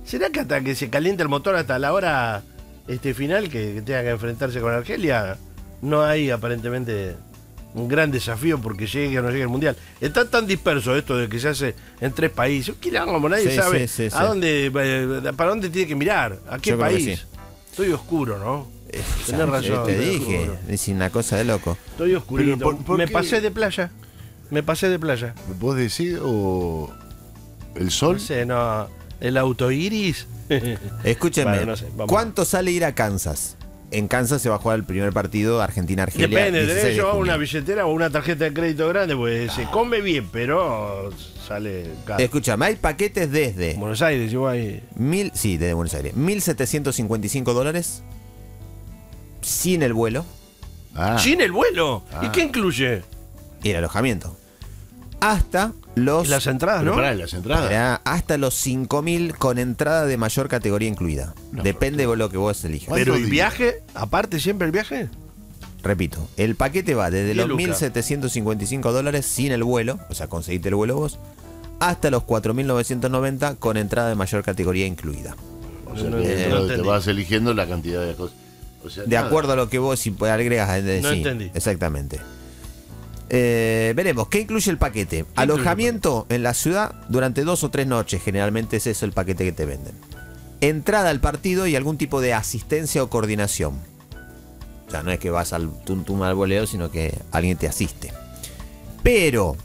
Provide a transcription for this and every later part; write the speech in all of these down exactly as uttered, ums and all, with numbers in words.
¿Será que hasta que se caliente el motor hasta la hora este final que, que tenga que enfrentarse con Argelia, no hay aparentemente un gran desafío porque llegue o no llegue el Mundial? Está tan disperso esto de que se hace en tres países. ¿Qué como nadie Sí, sabe sí, sí, a sí. dónde, eh, para dónde tiene que mirar? ¿A qué Yo creo que país? sí. Estoy oscuro, ¿no? Eh, Tenés ya, razón. Te estoy dije, oscuro. es una cosa de loco. Estoy oscurito. Pero, ¿por- por Me qué? pasé de playa. Me pasé de playa. ¿Vos decís o el sol? No sé, no. El auto iris. Escúchenme, Bueno, no sé, vamos. ¿cuánto sale ir a Kansas? En Kansas se va a jugar el primer partido Argentina-Argelia. Depende, dieciséis tenés de yo junio. una billetera o una tarjeta de crédito grande, pues se come bien, pero sale caro. Escúchame, hay paquetes desde Buenos Aires, yo ahí. mil, sí, desde Buenos Aires, mil setecientos cincuenta y cinco dólares sin el vuelo Ah, Sin el vuelo. ¿Y Ah. qué incluye? y el alojamiento. Hasta los Y las entradas, pero ¿no? pará, las entradas. Esperá, hasta los cinco mil con entrada de mayor categoría incluida. No, Depende de lo que vos elijas. ¿Cuántos Pero ¿y días? viaje? ¿Aparte siempre el viaje? Repito, el paquete va desde diez los lucas. mil setecientos cincuenta y cinco dólares sin el vuelo, o sea, conseguiste el vuelo vos, hasta los cuatro mil novecientos noventa con entrada de mayor categoría incluida. O sea, No, que no, dentro no de- te entendí. vas eligiendo la cantidad de cosas. O sea, De nada. acuerdo a lo que vos si agregas. eh, No sí, entendí. Exactamente. Eh, veremos, ¿qué incluye el paquete? incluye el Alojamiento en la ciudad durante dos o tres noches, generalmente es eso el paquete que te venden. Entrada al partido y algún tipo de asistencia o coordinación. O sea, no es que vas al tum tum al voleo, sino que alguien te asiste. Pero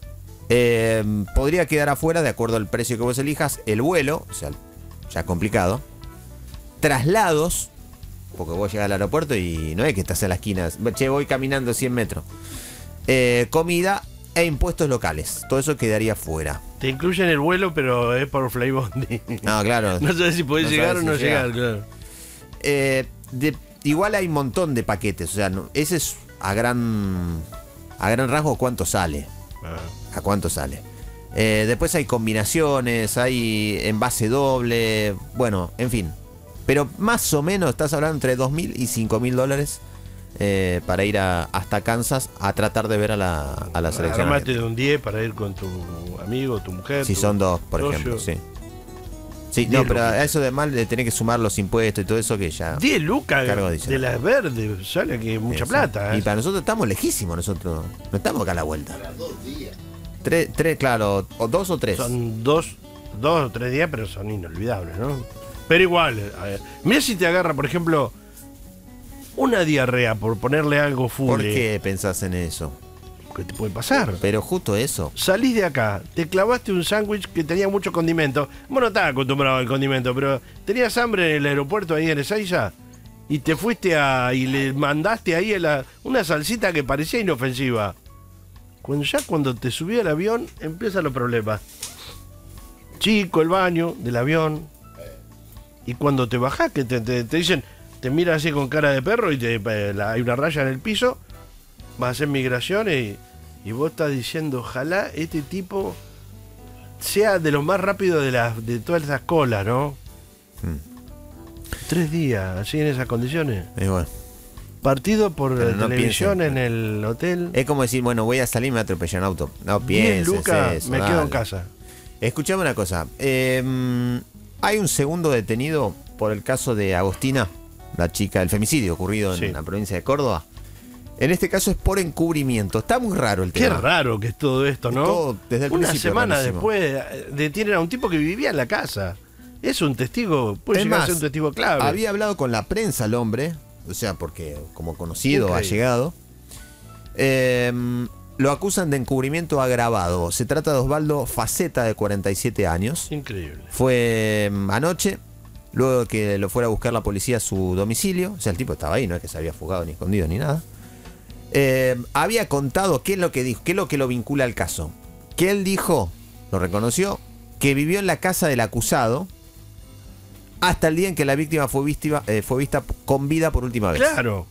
eh, podría quedar afuera, de acuerdo al precio que vos elijas, el vuelo, o sea, ya complicado. Traslados, porque vos llegas al aeropuerto y no es que estás en la esquina, che, voy caminando cien metros. Eh, comida e impuestos locales, todo eso quedaría fuera. Te incluyen el vuelo, pero es por Flybondi. No, claro. No sabes si podés No llegar sabes o no si llegar, llega. claro. Eh, de- igual hay un montón de paquetes, o sea, no- ese es a gran a gran rasgo cuánto sale, Ah. a cuánto sale. Eh, después hay combinaciones, hay envase doble, bueno, en fin. Pero más o menos estás hablando entre dos mil y cinco mil dólares eh, para ir a- hasta Kansas a tratar de ver a la, a la selección. Armate argentina. de un diez para ir con tu amigo, tu mujer. Si tu son dos, por socio. ejemplo, sí. Sí, diez no, pero lucas. a eso de mal le tenés que sumar los impuestos y todo eso que ya... diez lucas Cargo de adicional. las verdes, sale que es mucha Eso. plata. Y ¿eh? para nosotros estamos lejísimos, nosotros no estamos acá a la vuelta. Tres, tres, claro, o dos o tres. Son dos, dos o tres días, pero son inolvidables, ¿no? Pero igual, a ver, mira si te agarra, por ejemplo, una diarrea por ponerle algo full. ¿Por qué pensás en eso? ¿Qué te puede pasar? Pero justo eso. Salís de acá, te clavaste un sándwich que tenía mucho condimento. Vos no estabas acostumbrado al condimento, pero tenías hambre en el aeropuerto ahí en Ezeiza y te fuiste a. Y le mandaste ahí a la- una salsita que parecía inofensiva. Cuando ya cuando te subí al avión, empiezan los problemas. Chico, el baño del avión. Y cuando te bajás, que te, te- te dicen, te miran así con cara de perro y te, eh, la- hay una raya en el piso, vas a hacer migraciones y, y vos estás diciendo, ojalá este tipo sea de los más rápidos de, las de todas esas colas, ¿no? Hmm. Tres días, así en esas condiciones. Y bueno, Partido por Pero eh, no televisión piensen. en el hotel. es como decir, bueno, voy a salir y me atropellan en auto. No diez pienses lucas, eso, me quedo dale. en casa. Escuchame una cosa. eh, hay un segundo detenido por el caso de Agostina, la chica del femicidio ocurrido en Sí. la provincia de Córdoba. En este caso es por encubrimiento. Está muy raro el Qué tema. raro que es todo esto, ¿no? Todo desde el Una principio, semana rarísimo. después eh, detienen a un tipo que vivía en la casa. Es un testigo, puede Es llegar más, a ser un testigo clave. Había hablado con la prensa el hombre, o sea, porque como conocido ha Increíble. llegado. Eh, lo acusan de encubrimiento agravado. Se trata de Osvaldo Faceta, de cuarenta y siete años. Increíble. Fue mm, anoche, luego de que lo fuera a buscar la policía a su domicilio. O sea, el tipo estaba ahí, no es que se había fugado ni escondido ni nada. Eh, había contado qué es lo que dijo, qué es lo que lo vincula al caso. Que él dijo, lo reconoció, que vivió en la casa del acusado hasta el día en que la víctima fue, víctima, eh, fue vista con vida por última vez. Claro.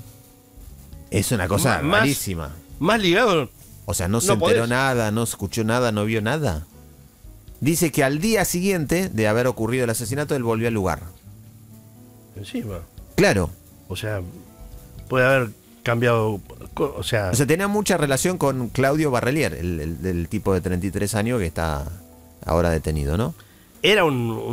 Es una cosa Más- rarísima. Más ligado. O sea, no se No enteró podés. nada, no escuchó nada, no vio nada. Dice que al día siguiente de haber ocurrido el asesinato, él volvió al lugar. Encima. Claro. O sea, puede haber cambiado. co- O sea, O sea, tenía mucha relación con Claudio Barrelier, el, el- el tipo de treinta y tres años que está ahora detenido, ¿no? era un,